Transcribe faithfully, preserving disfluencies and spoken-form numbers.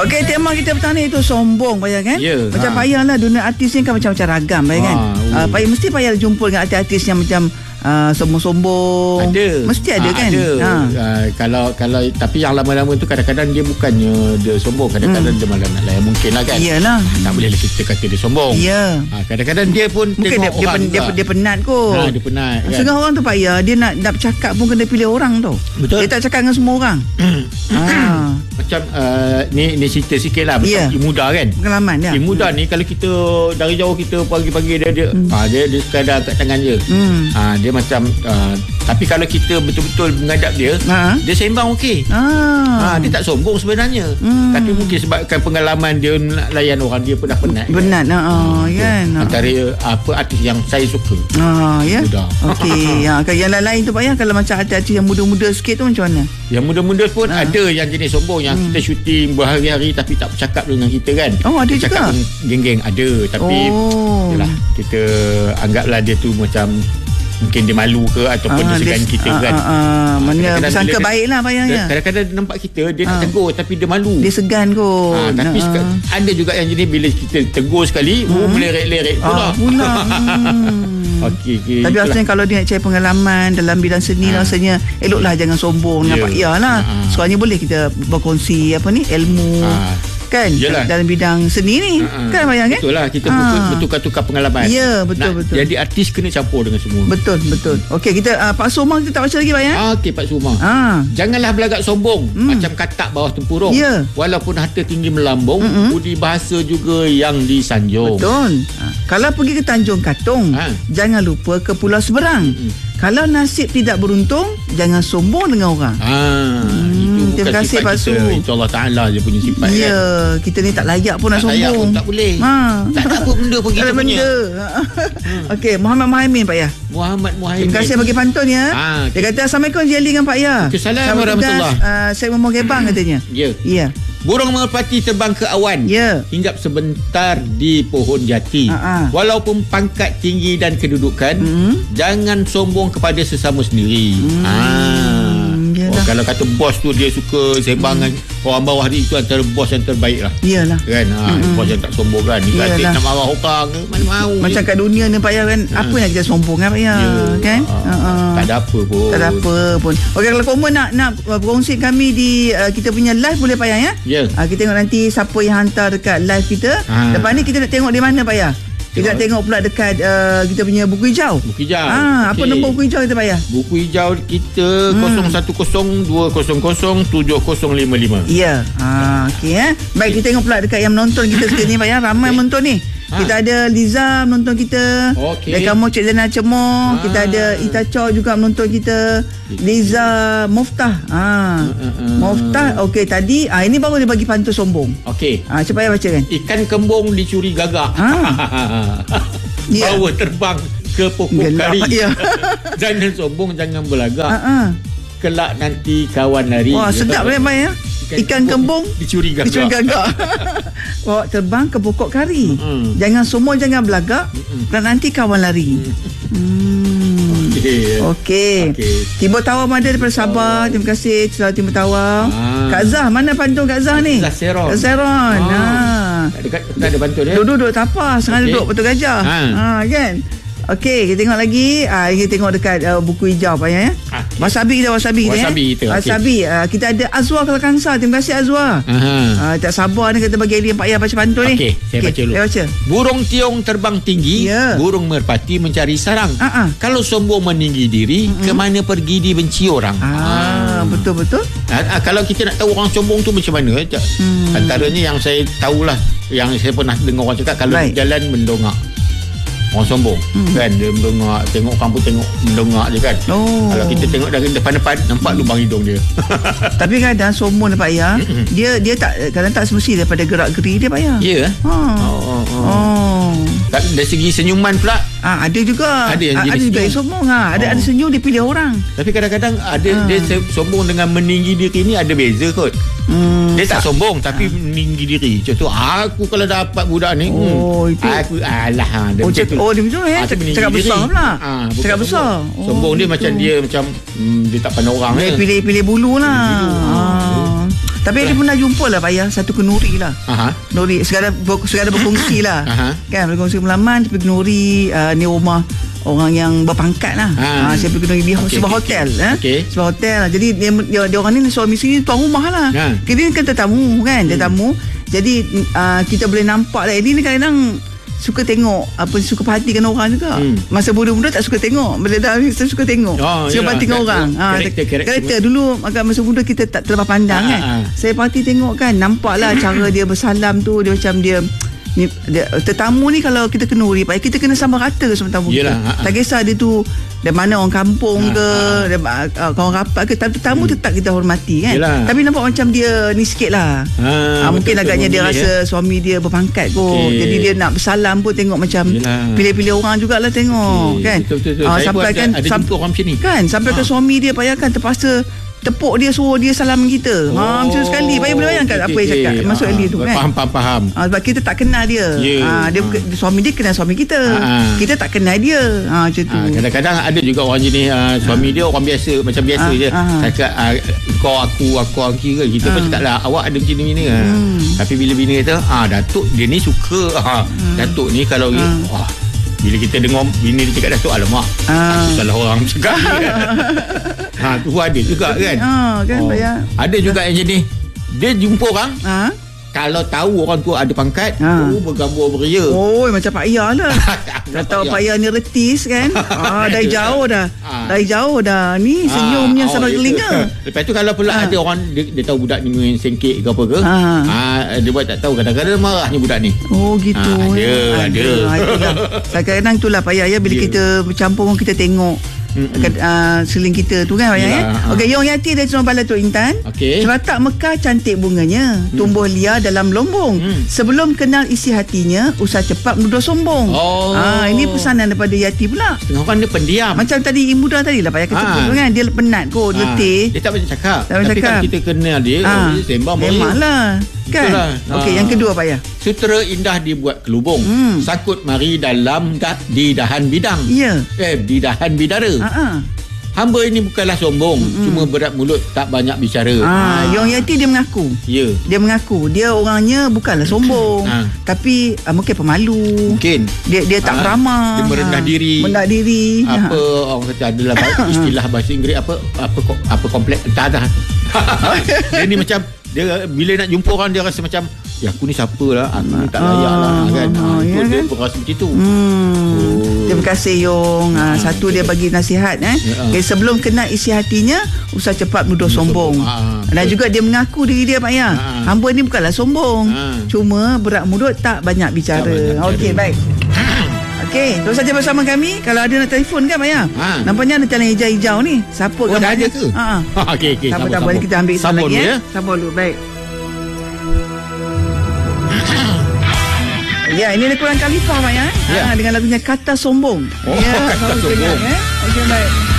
Okey, tema kita petang ni itu sombong, Pak Ya kan? Yeah, macam ha. payah lah, dunia artis ni kan macam-macam ragam, Pak Ya kan? Ha, Uh, Pak Ya mesti payah jumpa dengan artis-artis yang macam Uh, sombong-sombong. Ada. Mesti ada ha, kan? Ada. Ha. Uh, kalau kalau tapi yang lama-lama tu kadang-kadang dia bukannya dia sombong, kadang-kadang hmm. dia malah nak layan mungkin lah kan. Iyalah. Tak boleh lah kita kata dia sombong. Ya. Ha, kadang-kadang dia pun mungkin tengok dia, dia, orang pen, dia, dia penat kot. Ha, dia penat kan. Setengah orang tu Pak Ya, dia nak nak bercakap pun kena pilih orang tau. Betul. Dia tak cakap dengan semua orang. ha. Macam uh, ni ni cerita sikit lah. Macam yeah. Imuda kan. Pengalaman dia. Imuda ni kalau kita dari jauh kita pagi-pagi dia dia, hmm. ha, dia, dia sekadar kat tangan je. Hmm. Ha, dia macam uh, tapi kalau kita betul-betul menghadap dia, ha? Dia sembang okey. Ha. ha, dia tak sombong sebenarnya. Hmm. Tapi mungkin sebabkan pengalaman dia nak layan orang, dia pun dah penat. Penat kan? Ha, kan. Antara apa artis yang saya suka. Ha, ya. Okey. ha, yang lain-lain tu Pak Ya, kalau macam artis yang muda-muda sikit tu macam mana? Yang muda-muda pun ha. ada yang jenis sombong yang hmm. kita syuting berhari-hari tapi tak bercakap dengan kita kan. Oh, ada bercakap juga. Geng-geng ada, tapi oh. yalah, kita anggaplah dia tu macam mungkin dia malu ke ataupun ah, dia segan dia, kita ah, kan. Ah, ah, mana sangka baik lah Pak Ya. Kadang-kadang dia nampak kita, dia ah. nak tegur tapi dia malu. Dia segan kot. Ah, tapi ah. ada juga yang jadi bila kita tegur sekali, hmm. oh meleret-leret pula. Ah, pula. hmm. Okey, okay, tapi rasanya kalau dia nak cari pengalaman dalam bidang seni, ah. rasanya eloklah jangan sombong dengan yeah. Pak Ya lah. Ah. Soalnya boleh kita berkongsi apa ni, ilmu. Ah. Kan. Yalah. Dalam bidang seni ni. Ha-ha. Kan Pak Ya kan? Betul lah, kita ha. bertukar-tukar pengalaman. Ya, betul nak betul. Jadi artis kena campur dengan semua. Betul betul. Okey, kita uh, Pak Sumang kita tak baca lagi Pak Ya. Ah, okey Pak Sumang. Ha. Janganlah berlagak sombong hmm. macam katak bawah tempurung. Ya. Walaupun harta tinggi melambung, Mm-mm. budi bahasa juga yang disanjung. Betul. Ha. Kalau pergi ke Tanjung Katong, ha. jangan lupa ke Pulau Seberang. Mm-mm. Kalau nasib tidak beruntung, jangan sombong dengan orang. Ha. Hmm, terima kasih Pak Su. InsyaAllah Ta'ala je punya sifat. Ya, kan? Kita ni tak layak pun nak tak sombong. Tak layak pun tak boleh. Ha. Tak ada apa benda pun kita punya. hmm. Okey, Muhammad Muhaimin Pak Ya. Muhammad Muhaimin. Terima kasih bagi pantun ya. Ha, okay. Dia kata Assalamualaikum Jeli dengan Pak Ya. Assalamualaikum warahmatullahi. Uh, saya mau gebang katanya. Ya. Ya. Burung merpati terbang ke awan, ya. hinggap sebentar di pohon jati. Ha-ha. Walaupun pangkat tinggi dan kedudukan, mm-hmm. jangan sombong kepada sesama sendiri. Mm. Ha. Oh, kalau kata bos tu dia suka sembang dengan mm. orang bawah dia, itu antara bos yang terbaik lah. Iyalah. Kan? Ha, mm-hmm. Bos yang tak sombong kan. Dia kata nak marah orang, mana mahu. Macam kat dunia ni Pak Ya kan, ha. apa yang kita sombong kan Pak Ya? Ya. Kan? Ha. Tak ada apa pun. Tak ada apa pun. Okey, kalau komen nak nak berkongsi kami di uh, kita punya live boleh Pak Ya ya? Ya. Uh, kita tengok nanti siapa yang hantar dekat live kita. Ha. Lepas ni kita nak tengok di mana Pak Ya? Kita nak tengok pula dekat uh, kita punya buku hijau. Buku hijau. Ha, okay. Apa nombor buku hijau kita Pak Ya? Buku hijau kita hmm. kosong satu kosong dua kosong kosong tujuh kosong lima lima. Ya. Ha, okey eh. Baik, kita tengok pula dekat yang menonton kita sekarang ni Pak Ya. Ramai okay. menonton ni. Ha. Kita ada Liza menonton kita. Okay. Dekat Mo Cik Zainal Cemoh. Ha. Kita ada Ita Chow juga menonton kita. Liza Muftah. Ha. Ha. Muftah. Okey, tadi ah ini baru dia bagi pantun sombong. Okey. Ah ha, cepat ya bacakan. Ikan kembung dicuri gagak. Ha. Ya. Bawa terbang ke pokok Gelap, kari. Ya. Jangan sombong, jangan berlagak. Ha ah. Kelak nanti kawan lari. Wah, sedap ya, Pak Ya. Ikan, ikan kembung, kembung dicuri gagak. Dicuri gagak. Bawa terbang ke pokok kari. Mm-hmm. Jangan sombong, jangan belagak. Mm-hmm. Dan nanti kawan lari. Mm-hmm. Hmm. Okey. Okey. Okay. Timur Tawar ada daripada Sabah. Terima kasih selalu Timur Tawar. Ah. Kak Zah, mana pantun Kak Zah ni? Kak Seron. Kak Seron. Ha. Ah. Dekat tak ada pantun ya. Duduk-duduk tapas, sengaja okay. duduk betul gajah. Ha, ha kan? Okey, kita tengok lagi. Ah, kita tengok dekat uh, buku hijau Pak Ya. Ah, okay. Wasabi kita, wasabi kita. Wasabi ya? kita. Wasabi. Okay. Uh, kita ada Azwar Kelakansa. Terima kasih Azwar. Uh, tak sabar ni kita bagi alien Pak Ya baca pantun ni. Okey, saya okay. baca dulu. Saya baca. Burung tiong terbang tinggi, yeah. burung merpati mencari sarang. Uh-uh. Kalau sombong meninggi diri, uh-uh. ke mana pergi dibenci orang. Ah, uh, betul-betul. Uh, uh, kalau kita nak tahu orang sombong tu macam mana? Hmm. Antaranya yang saya tahulah, yang saya pernah dengar orang cakap, kalau right. jalan mendongak. Orang sombong hmm. kan, dia mendongak, tengok orang pun tengok mendongak je kan. Oh. Kalau kita tengok dari depan-depan, nampak lubang hidung dia. Tapi kadang sombong Pak Ya, dia dia tak kadang tak semesti daripada gerak-geri dia Pak Ya. Ya. Yeah. Ha. Oh, oh, oh. oh. Dari segi senyuman pula. Ah, ada juga. Ada yang ada juga yang sombong ha. Ada oh. ada senyum dia pilih orang. Tapi kadang-kadang ada ha. dia sombong dengan meninggi diri ni ada beza kot. Hmm, dia tak, tak sombong tapi ha. meninggi diri. Contoh aku kalau dapat budak ni, oh, hmm, itu. aku alah ha, dia oh, cak, oh dia betul ya. Cakap besar pula. Ha, cakap besar. Oh, sombong dia gitu. Macam dia macam hmm, dia tak pandang orang dia eh. pilih-pilih bulu lah. Pilih bulu. Ha. Tapi dia pernah jumpa lah Pak Ayah, satu kenuri lah. Aha. Kenuri sekadar sekadar berkongsi lah. Aha. Kan berkongsi pengalaman pergi kenuri, uh, ni rumah orang yang berpangkat lah. Ha. Ha, saya pergi di okay, sebuah okay, hotel okay. Eh? Okay. Sebuah hotel. Jadi dia, dia, dia orang ni suami sini tuan rumah lah. Ha. Kita kan tetamu kan, tetamu. Hmm. Jadi uh, kita boleh nampak lah. Ini kadang-kadang suka tengok apa, suka perhatikan orang juga. Hmm. Masa muda-muda tak suka tengok, bila dah saya suka tengok. Oh, suka perhatikan orang. Ha, karakter dulu agak masa muda kita tak terlepas pandang ha, kan. Ha. Saya perhati tengok kan, nampaklah cara dia bersalam tu, dia macam dia ni, dia, tetamu ni kalau kita kenuri Pak, kita kena sama rata sama tamu kita. Ha, ha. Tak kisah dia tu dari mana orang kampung ha, ke, ha, ha. Dia, uh, kawan rapat ke, tetamu hmm. tetap kita hormati kan. Yelah. Tapi nampak macam dia ni sikit lah. Ha, ha, mungkin betul, agaknya betul, dia rasa ya. Suami dia berpangkat kot. Okay. Jadi dia nak bersalam pun tengok macam Yelah. Pilih-pilih orang jugalah tengok okay. kan. Betul, betul, betul. Ha, sampai kan ada, ada sam- orang macam ni. Kan sampai ha. ke suami dia Pak Ayah kan terpaksa tepuk dia, suruh dia salam kita. Oh, ha, macam sekali. Pak Ayah boleh bayangkan okay, apa yang cakap okay. Masuk Eli tu kan. Faham, faham, faham. Ha, sebab kita tak kenal dia. Yeah. Ha, dia ha. Suami dia kenal suami kita. Ha. Kita tak kenal dia. Ha, macam tu. Ha, kadang-kadang ada juga orang jenis uh, suami ha. dia orang biasa, macam biasa ha. je. Ha. Cakap uh, kau aku, aku orang kira. Kita ha. pun cakap lah, awak ada macam ni. Ha. Hmm. Tapi bila bini kata, ah Datuk dia ni suka. Ha. Hmm. Datuk ni kalau ha. wah, bila kita dengar bini dia cakap Datuk, alamak, ha. aku salah orang cakap. Ha, tu ada juga kan. Ha, kan oh. Ada juga yang jenis dia jumpa orang, ha? Kalau tahu orang tu ada pangkat, ha. oh bergambur beria. Oh, macam Pak Ayah lah. Dah tahu Pak Ayah ni retis kan. Ah, dari jauh dah. Ha. Dari jauh dah. Ni senyumnya ha. sampai oh, telinga. Lepas tu kalau pula ha. ada orang dia, dia tahu budak ni main sengkit ke apa ke. Ha. Ha, dia buat tak tahu, kadang-kadang marahnya budak ni. Oh gitu. Ha, ada, ada. ada. Kadang-kadang itulah Pak Ayah bila yeah. kita bercampur kita tengok dekat uh, seling kita tu kan Pak Ayah. Ya. Okey, Yong Yati dari Sungai Balai Tok Intan. Okay. Celatak Mekah cantik bunganya, hmm. tumbuh liar dalam lombong. Hmm. Sebelum kenal isi hatinya, usah cepat menuduh sombong. Oh. Ah, ini pesanan daripada Yati pula. Setengah orang dia pendiam. Macam tadi Imuda tadi lah Pak Ayah kata ha. kan, dia penat kot, ha. letih. Dia tak banyak cakap. Tak Tapi cakap. Kan kita kenal dia, ha. oh, dia sembang boleh. Memanglah. Kan? Okey, ha. yang kedua Pak Ayah. Sutera indah dibuat kelubung. Hmm. Sakut mari dalam dah, di dahan bidang. Ya. Eh, di dahan bidara. Ha-ha. Hamba ini bukanlah sombong, mm-hmm. cuma berat mulut, tak banyak bicara. Ah, ha. Yong Yati dia mengaku. Ya. Yeah. Dia mengaku dia orangnya bukanlah sombong, ha. tapi uh, mungkin pemalu. Mungkin. Dia dia tak ha. ramah. Dia merendah ha. diri. Merendah diri. Apa ha. orang kata adalah istilah bahasa Inggeris apa apa apa kompleks tak ada. Dia ni macam dia bila nak jumpa orang dia rasa macam ya aku ni siapa lah, aku ni tak layak lah ah, kan. Ah, ya dia kan? Berasa macam tu. Hmm. Oh. Terima kasih Yong. Ah, satu dia bagi nasihat eh. Ya, okay, sebelum kena isi hatinya usah cepat menuduh sombong. Ah, dan juga dia mengaku diri dia Pak Ayah. Ah. Hamba ni bukanlah sombong. Ah. Cuma berat mulut tak banyak bicara. Okey, baik. Okey, terus saja bersama kami. Kalau ada nak telefon kan Pak Ayah? Ha. Nampaknya ada talian hijau-hijau ni. Siapa oh, dah ada ke? Ha. Okey, okey. Tak apa, kita ambil sambung lagi ya. Sambung dulu, baik. Ya, ini Nekulan Khalifah Pak Ayah. Ya. Ha, dengan lagunya Kata Sombong. Oh, ya, Kata Sombong. Eh? Okey, baik.